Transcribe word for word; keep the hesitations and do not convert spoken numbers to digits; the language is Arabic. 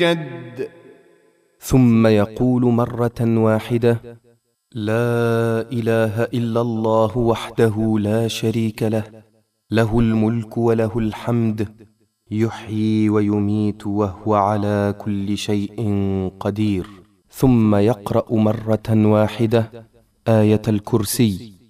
كد. ثم يقول مرة واحدة: لا إله إلا الله وحده لا شريك له، له الملك وله الحمد، يحيي ويميت وهو على كل شيء قدير. ثم يقرأ مرة واحدة آية الكرسي.